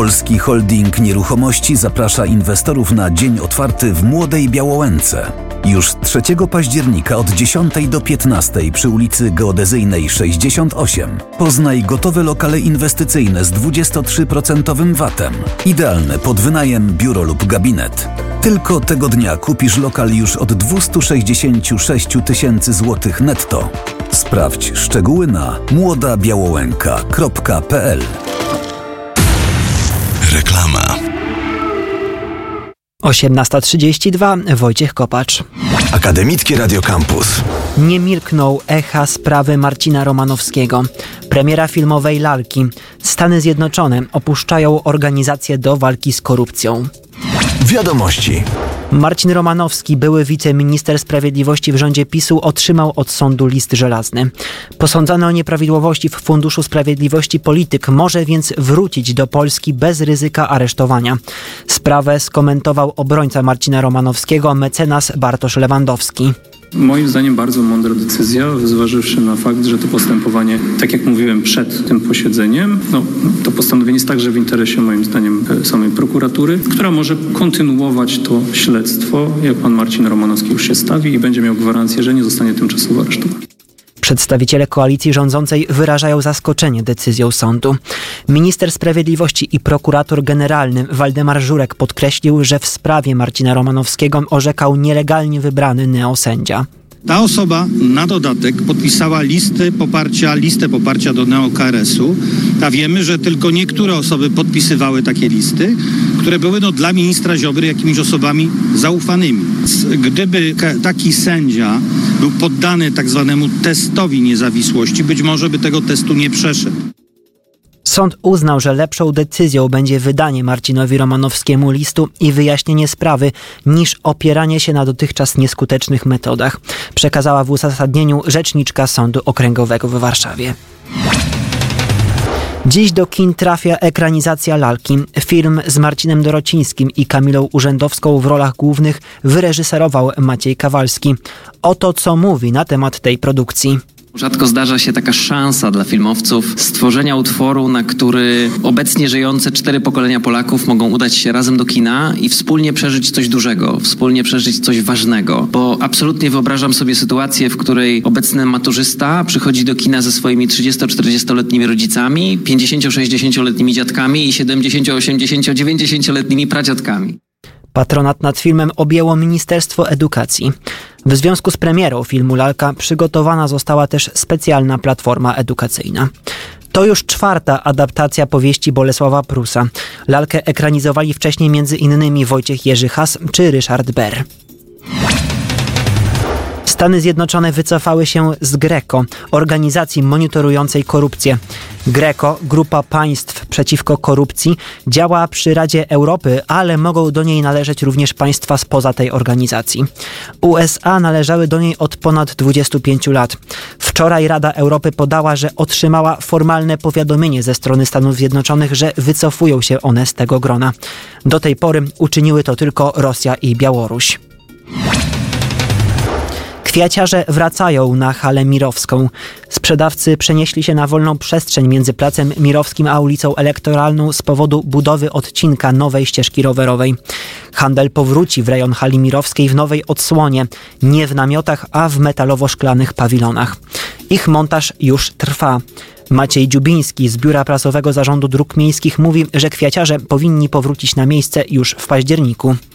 Polski Holding Nieruchomości zaprasza inwestorów na dzień otwarty w Młodej Białołęce. Już 3 października od 10 do 15 przy ulicy Geodezyjnej 68 poznaj gotowe lokale inwestycyjne z 23% VAT-em. Idealne pod wynajem, biuro lub gabinet. Tylko tego dnia kupisz lokal już od 266 000 złotych netto. Sprawdź szczegóły na młodabiałołęka.pl. Reklama. 18:32. Wojciech Kopacz. Akademickie Radio Campus. Nie milkną echa sprawy Marcina Romanowskiego. Premiera filmowej Lalki. Stany Zjednoczone opuszczają organizację do walki z korupcją. Wiadomości. Marcin Romanowski, były wiceminister sprawiedliwości w rządzie PiS-u, otrzymał od sądu list żelazny. Posądzony o nieprawidłowości w Funduszu Sprawiedliwości polityk może więc wrócić do Polski bez ryzyka aresztowania. Sprawę skomentował obrońca Marcina Romanowskiego, mecenas Bartosz Lewandowski. Moim zdaniem bardzo mądra decyzja, zważywszy na fakt, że to postępowanie, tak jak mówiłem przed tym posiedzeniem, to postanowienie jest także w interesie moim zdaniem samej prokuratury, która może kontynuować to śledztwo, jak pan Marcin Romanowski już się stawi i będzie miał gwarancję, że nie zostanie tymczasowo aresztowany. Przedstawiciele koalicji rządzącej wyrażają zaskoczenie decyzją sądu. Minister sprawiedliwości i prokurator generalny Waldemar Żurek podkreślił, że w sprawie Marcina Romanowskiego orzekał nielegalnie wybrany neosędzia. Ta osoba na dodatek podpisała listę poparcia do neo-KRS-u, a wiemy, że tylko niektóre osoby podpisywały takie listy, które były dla ministra Ziobry jakimiś osobami zaufanymi. Gdyby taki sędzia był poddany tak zwanemu testowi niezawisłości, być może by tego testu nie przeszedł. Sąd uznał, że lepszą decyzją będzie wydanie Marcinowi Romanowskiemu listu i wyjaśnienie sprawy, niż opieranie się na dotychczas nieskutecznych metodach, przekazała w uzasadnieniu rzeczniczka Sądu Okręgowego w Warszawie. Dziś do kin trafia ekranizacja Lalki. Film z Marcinem Dorocińskim i Kamilą Urzędowską w rolach głównych wyreżyserował Maciej Kawalski. Oto co mówi na temat tej produkcji. Rzadko zdarza się taka szansa dla filmowców stworzenia utworu, na który obecnie żyjące 4 pokolenia Polaków mogą udać się razem do kina i wspólnie przeżyć coś dużego, wspólnie przeżyć coś ważnego. Bo absolutnie wyobrażam sobie sytuację, w której obecny maturzysta przychodzi do kina ze swoimi 30-40-letnimi rodzicami, 50-60-letnimi dziadkami i 70-80-90-letnimi pradziadkami. Patronat nad filmem objęło Ministerstwo Edukacji. W związku z premierą filmu Lalka przygotowana została też specjalna platforma edukacyjna. To już 4. adaptacja powieści Bolesława Prusa. Lalkę ekranizowali wcześniej m.in. Wojciech Jerzy Has czy Ryszard Berr. Stany Zjednoczone wycofały się z GRECO, organizacji monitorującej korupcję. GRECO, grupa państw przeciwko korupcji, działa przy Radzie Europy, ale mogą do niej należeć również państwa spoza tej organizacji. USA należały do niej od ponad 25 lat. Wczoraj Rada Europy podała, że otrzymała formalne powiadomienie ze strony Stanów Zjednoczonych, że wycofują się one z tego grona. Do tej pory uczyniły to tylko Rosja i Białoruś. Kwiaciarze wracają na halę Mirowską. Sprzedawcy przenieśli się na wolną przestrzeń między Placem Mirowskim a ulicą Elektoralną z powodu budowy odcinka nowej ścieżki rowerowej. Handel powróci w rejon hali Mirowskiej w nowej odsłonie, nie w namiotach, a w metalowo-szklanych pawilonach. Ich montaż już trwa. Maciej Dziubiński z Biura Prasowego Zarządu Dróg Miejskich mówi, że kwiaciarze powinni powrócić na miejsce już w październiku.